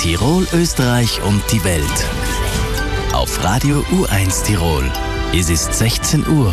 Tirol, Österreich und die Welt. Auf Radio U1 Tirol. Es ist 16 Uhr.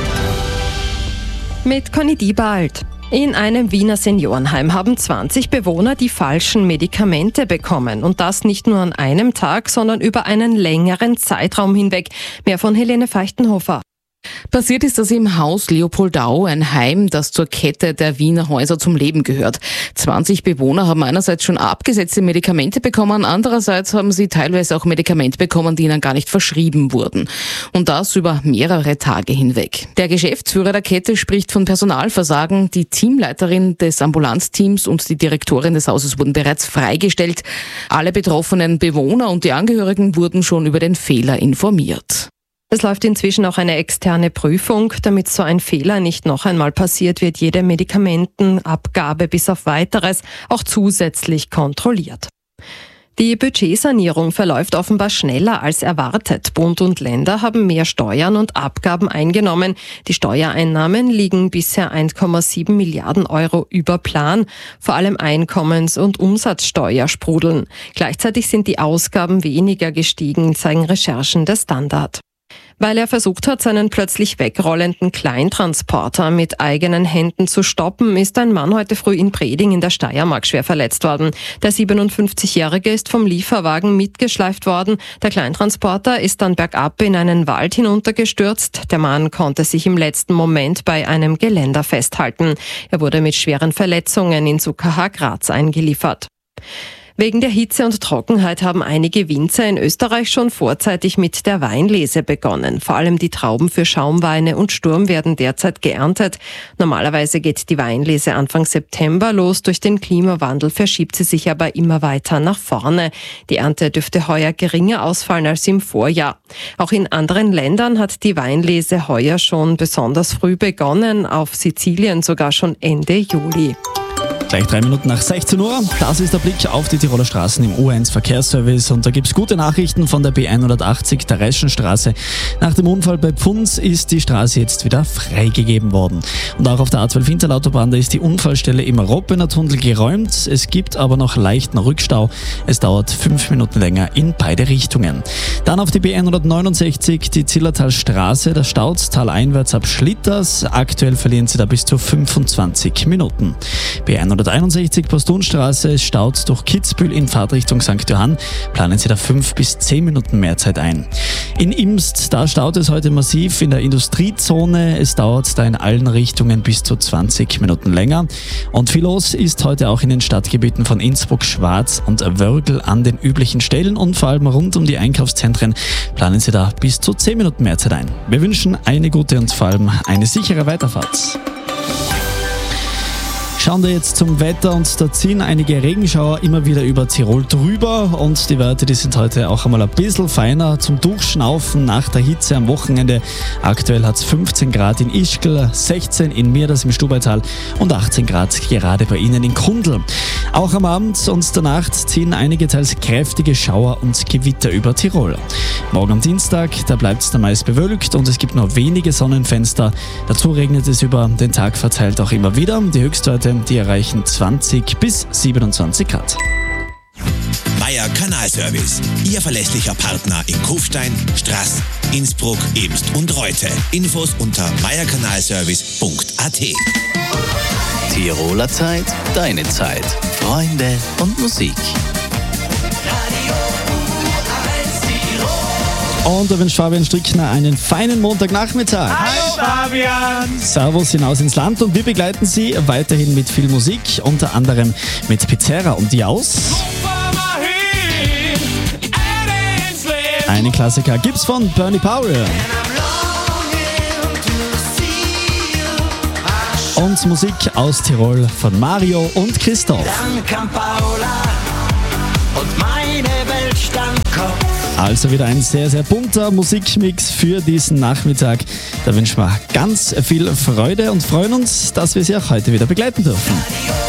Mit Conny Diebald. In einem Wiener Seniorenheim haben 20 Bewohner die falschen Medikamente bekommen. Und das nicht nur an einem Tag, sondern über einen längeren Zeitraum hinweg. Mehr von Helene Feichtenhofer. Passiert ist das im Haus Leopoldau, ein Heim, das zur Kette der Wiener Häuser zum Leben gehört. 20 Bewohner haben einerseits schon abgesetzte Medikamente bekommen, andererseits haben sie teilweise auch Medikamente bekommen, die ihnen gar nicht verschrieben wurden. Und das über mehrere Tage hinweg. Der Geschäftsführer der Kette spricht von Personalversagen. Die Teamleiterin des Ambulanzteams und die Direktorin des Hauses wurden bereits freigestellt. Alle betroffenen Bewohner und die Angehörigen wurden schon über den Fehler informiert. Es läuft inzwischen auch eine externe Prüfung. Damit so ein Fehler nicht noch einmal passiert, wird jede Medikamentenabgabe bis auf Weiteres auch zusätzlich kontrolliert. Die Budgetsanierung verläuft offenbar schneller als erwartet. Bund und Länder haben mehr Steuern und Abgaben eingenommen. Die Steuereinnahmen liegen bisher 1,7 Milliarden Euro über Plan. Vor allem Einkommens- und Umsatzsteuer sprudeln. Gleichzeitig sind die Ausgaben weniger gestiegen, zeigen Recherchen der Standard. Weil er versucht hat, seinen plötzlich wegrollenden Kleintransporter mit eigenen Händen zu stoppen, ist ein Mann heute früh in Preding in der Steiermark schwer verletzt worden. Der 57-Jährige ist vom Lieferwagen mitgeschleift worden. Der Kleintransporter ist dann bergab in einen Wald hinuntergestürzt. Der Mann konnte sich im letzten Moment bei einem Geländer festhalten. Er wurde mit schweren Verletzungen ins UKH Graz eingeliefert. Wegen der Hitze und Trockenheit haben einige Winzer in Österreich schon vorzeitig mit der Weinlese begonnen. Vor allem die Trauben für Schaumweine und Sturm werden derzeit geerntet. Normalerweise geht die Weinlese Anfang September los. Durch den Klimawandel verschiebt sie sich aber immer weiter nach vorne. Die Ernte dürfte heuer geringer ausfallen als im Vorjahr. Auch in anderen Ländern hat die Weinlese heuer schon besonders früh begonnen, auf Sizilien sogar schon Ende Juli. Gleich 3 Minuten nach 16 Uhr. Das ist der Blick auf die Tiroler Straßen im U1 Verkehrsservice. Und da gibt's gute Nachrichten von der B180, der Reschenstraße. Nach dem Unfall bei Pfunds ist die Straße jetzt wieder freigegeben worden. Und auch auf der A12 Hinterlautobahn, da ist die Unfallstelle im Robbener Tunnel geräumt. Es gibt aber noch leichten Rückstau. Es dauert 5 Minuten länger in beide Richtungen. Dann auf die B169, die Zillertalstraße. Da staut's taleinwärts ab Schlitters. Aktuell verlieren Sie da bis zu 25 Minuten. B161 Postunstraße, es staut durch Kitzbühel in Fahrtrichtung St. Johann. Planen Sie da 5 bis 10 Minuten mehr Zeit ein. In Imst, da staut es heute massiv in der Industriezone. Es dauert da in allen Richtungen bis zu 20 Minuten länger. Und viel los ist heute auch in den Stadtgebieten von Innsbruck, Schwaz und Wörgl an den üblichen Stellen. Und vor allem rund um die Einkaufszentren planen Sie da bis zu 10 Minuten mehr Zeit ein. Wir wünschen eine gute und vor allem eine sichere Weiterfahrt. Schauen wir jetzt zum Wetter und da ziehen einige Regenschauer immer wieder über Tirol drüber und die Werte, die sind heute auch einmal ein bisschen feiner zum Durchschnaufen nach der Hitze am Wochenende. Aktuell hat es 15 Grad in Ischgl, 16 in Mirders im Stubaital und 18 Grad gerade bei Ihnen in Kundl. Auch am Abend und der Nacht ziehen einige teils kräftige Schauer und Gewitter über Tirol. Morgen am Dienstag, da bleibt es dann meist bewölkt und es gibt nur wenige Sonnenfenster. Dazu regnet es über den Tag verteilt auch immer wieder. Die Höchstwerte, die erreichen 20 bis 27 Grad. Meier Kanalservice, Ihr verlässlicher Partner in Kufstein, Straß, Innsbruck, Emst und Reute. Infos unter meierkanalservice.at. Tiroler Zeit, deine Zeit. Freunde und Musik. Und da wünscht Fabian Strickner einen feinen Montagnachmittag. Hallo Fabian! Servus hinaus ins Land und wir begleiten Sie weiterhin mit viel Musik, unter anderem mit Pizarra und die aus. Einen Klassiker gibt's von Bernie Powell. Und Musik aus Tirol von Mario und Christoph. Dann kam Paula und meine Welt stand Kopf. Also wieder ein sehr, sehr bunter Musikmix für diesen Nachmittag. Da wünschen wir ganz viel Freude und freuen uns, dass wir Sie auch heute wieder begleiten dürfen.